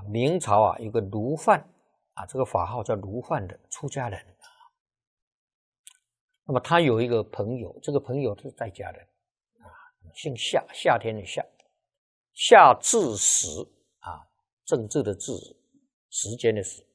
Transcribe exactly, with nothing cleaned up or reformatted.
明朝啊有个卢范啊，这个法号叫卢范的出家人。那么他有一个朋友，这个朋友是在家人啊，姓夏，夏天的夏，夏治时啊，政治的治，时间的时。